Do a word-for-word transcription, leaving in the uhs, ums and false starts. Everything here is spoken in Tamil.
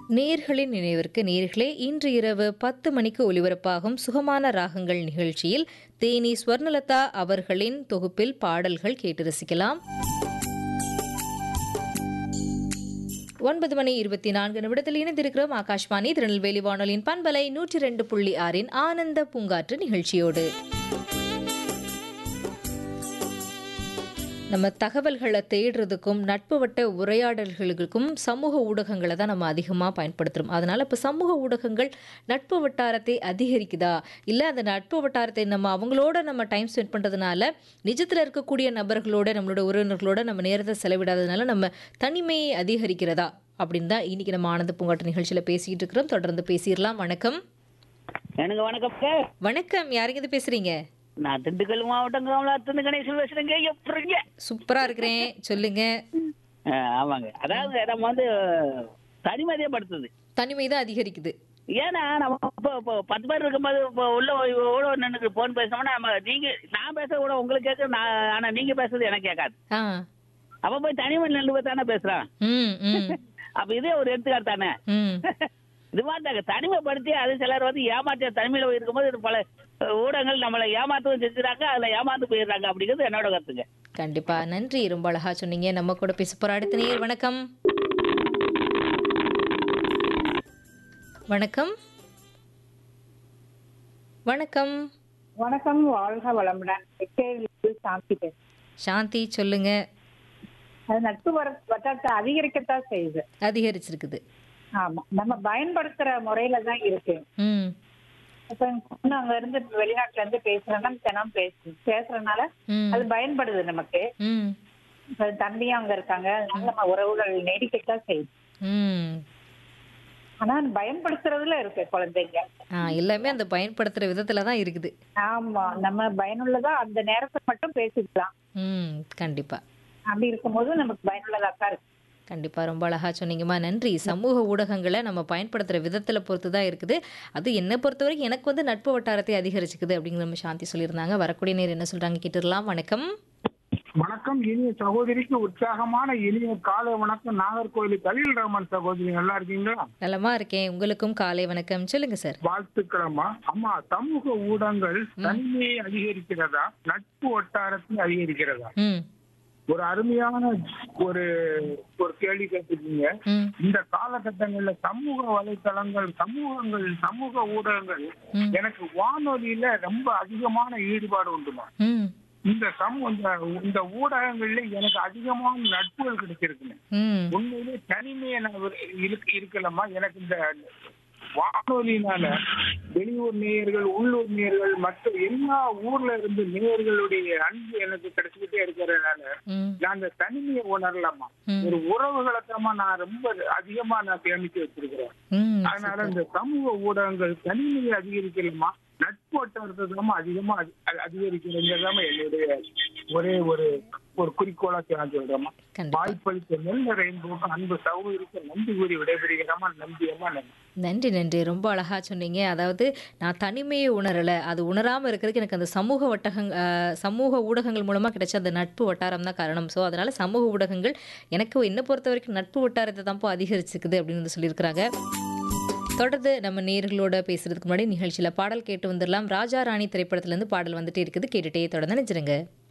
நேர்களின் நினைவிற்கு நேர்களே இன்று இரவு பத்து மணிக்கு ஒலிபரப்பாகும் சுகமான ராகங்கள் நிகழ்ச்சியில் தேனி ஸ்வர்ணலதா அவர்களின் தொகுப்பில் பாடல்கள் கேட்டு ரசிக்கலாம். ஒன்பது மணி இருபத்தி நான்கு நிமிடத்தில் இணைந்திருக்கிறோம் ஆகாஷ்வாணி திருநெல்வேலி வானொலியின் பண்பலை நூற்றி ரெண்டு புள்ளி ஆறின் ஆனந்த பூங்காற்று நிகழ்ச்சியோடு. நம்ம தகவல்களை தேடுறதுக்கும் நட்பு வட்ட உரையாடல்களுக்கும் சமூக ஊடகங்களை தான் நம்ம அதிகமாக பயன்படுத்துகிறோம். அதனால் இப்போ சமூக ஊடகங்கள் நட்பு வட்டாரத்தை அதிகரிக்குதா, இல்லை அந்த நட்பு வட்டாரத்தை நம்ம அவங்களோட நம்ம டைம் ஸ்பெண்ட் பண்ணுறதுனால நிஜத்தில் இருக்கக்கூடிய நபர்களோட நம்மளோட உறவினர்களோட நம்ம நேரத்தை செலவிடாததுனால நம்ம தனிமையை அதிகரிக்கிறதா அப்படின்னு தான் இன்னைக்கு நம்ம ஆனந்த பூங்காட்டு நிகழ்ச்சியில் பேசிக்கிட்டு இருக்கிறோம். தொடர்ந்து பேசிடலாம். வணக்கம். எனக்கு வணக்கம். வணக்கம், யாருங்க இது பேசுறீங்க? நான் திண்டுக்கல் மாவட்டம் காமலாத்திருந்து கணேசன் பேசுறேங்க. எப்படிங்க? சூப்பரா இருக்கிறேன், சொல்லுங்க. ஆமாங்க, அதாவது நம்ம வந்து தனிமதியப்படுத்துது, தனிமை தான் அதிகரிக்குது. ஏன்னா நம்ம இப்போ இப்போ பத்து பேர் இருக்கும்போது இப்போ உள்ள ஓட நின்னுக்கு போன் பேசணும்னா நம்ம நீங்க நான் பேச கூட உங்களுக்கு கேட்க, நான் ஆனா நீங்க பேசுறது எனக்கு கேட்காது. அப்ப போய் தனிமை நின்று தானே பேசுறான். அப்ப இதே ஒரு எடுத்துக்காட்டு தானே. இது மாதிரி தனிமைப்படுத்தி அது சிலர் வந்து ஏமாற்ற தனிமையில இருக்கும்போது பல ஊடகங்கள் நம்மளை ஏமாத்தவும் செஞ்சுறாங்க, அதுல ஏமாந்து போயிடுறாங்க அப்படிங்கிறது என்னோட கருத்துங்க. கண்டிப்பா, நன்றி, ரொம்ப அழகா சொன்னீங்க. நம்ம கூட பேச போற அடுத்த நேயர். வணக்கம். வணக்கம். வணக்கம். வணக்கம், வாழ்க வளமுடன். சாந்தி. சாந்தி, சொல்லுங்க. அது நட்பு வட்டாரத்தை அதிகரிக்கத்தான் செய்யுது, அதிகரிச்சிருக்குது. ஆமா, நம்ம பயன்படுத்துற முறையில தான் இருக்கு. இப்ப அங்க இருந்து வெளிநாட்டுல இருந்து பேசுறோம்னா தினம் பேசு பேசுறதுனால அது பயன்படுது நமக்கு. தம்பியும் அங்க இருக்காங்க, அதனால நம்ம உறவுகள் நீடிக்கத்தான் செய்யுது. ஆனா பயன்படுத்துறதுல இருக்கு குழந்தைங்க எல்லாமே அந்த பயன்படுத்துற விதத்துலதான் இருக்குது. ஆமா, நம்ம பயனுள்ளதா அந்த நேரத்தை மட்டும் பேசிக்கலாம். கண்டிப்பா, அப்படி இருக்கும்போது நமக்கு பயனுள்ளதாக்கா இருக்கு. கண்டிப்பா, ரொம்ப அழகா சொன்னீங்கம்மா, நன்றி. சமூக ஊடகங்களை நம்ம பயன்படுத்துற விதத்துல பொறுத்து தான் இருக்குது. அது என்னை பொறுத்த வரைக்கும் எனக்கு வந்து நட்பு வட்டாரத்தை அதிகரிச்சுக்குது அப்படிங்கிற நம்ம சாந்தி சொல்லியிருந்தாங்க. வரக்கூடிய நேரம் என்ன சொல்றாங்க கேட்டுடலாம். வணக்கம். வணக்கம், இனிய சகோதரிக்கு உற்சாகமான இனிய காலை வணக்கம். நாகர்கோவில் கலீல் ரஹ்மான் சகோதரி, நல்லா இருக்கீங்களா? நலமா இருக்கேன், உங்களுக்கும் காலை வணக்கம். சொல்லுங்க சார். வாழ்த்துக்களம்மா. அம்மா, சமூக ஊடகங்கள் தனிமையை அதிகரிக்கிறதா நட்பு வட்டாரத்தை அதிகரிக்கிறதா? ஒரு அருமையான ஒரு ஒரு கேள்வி கேட்டிருக்கீங்க. இந்த காலகட்டங்கள்ல சமூக வலைத்தளங்கள், சமூகங்கள், சமூக ஊடகங்கள் எனக்கு வானொலியில ரொம்ப அதிகமான ஈடுபாடு உண்டுமா. இந்த சமூக இந்த ஊடகங்கள்ல எனக்கு அதிகமான நட்புகள் கிடைச்சிருக்குங்க. உண்மையிலே தனிமையை நான் இருக்கலமா. எனக்கு இந்த வானொலினால வெளியூர் நேயர்கள், உள்ளூர் நேயர்கள், மற்ற எல்லா ஊர்ல இருந்து நேயர்களுடைய அன்பு எனக்கு கிடைச்சிக்கிட்டே இருக்கிறதுனால நான் அந்த தனிமையை உணரலாமா. ஒரு உறவுகளத்தமா நான் ரொம்ப அதிகமா நான் சேமிச்சு வச்சிருக்கிறேன். அதனால இந்த சமூக ஊடகங்கள் தனிமையை அதிகரிக்கலாமா, நட்பு வட்டாரத்தை அதிகமா அதிகரிக்கிறதுங்கிறதாம என்னுடைய ஒரே ஒரு ஒரு குறிக்கோளா சொல்றோமா. வாய்ப்பளித்த நெல் ரெயின்போ அன்பு சகோதரிக்கு நன்றி கூறி விடைபெறுகிறோமா. நன்றியம்மா. நன்றி நன்றி, ரொம்ப அழகா சொன்னீங்க. அதாவது நான் தனிமையை உணரலை, அது உணராமல் இருக்கிறதுக்கு எனக்கு அந்த சமூக வட்டகங் சமூக ஊடகங்கள் மூலமாக கிடைச்ச அந்த நட்பு வட்டாரம் தான் காரணம். ஸோ அதனால சமூக ஊடகங்கள் எனக்கு என்னை பொறுத்த வரைக்கும் நட்பு வட்டாரத்தை தான் அதிகரிச்சுக்குது அப்படின்னு சொல்லியிருக்கிறாங்க. தொடர்ந்து நம்ம நேயர்களோட பேசுறதுக்கு முன்னாடி நிகழ்ச்சியில் பாடல் கேட்டு வந்துடலாம். ராஜா ராணி திரைப்படத்திலேருந்து பாடல் வந்துட்டே இருக்குது, கேட்டுட்டே தொடர்ந்து நினைச்சிருங்க.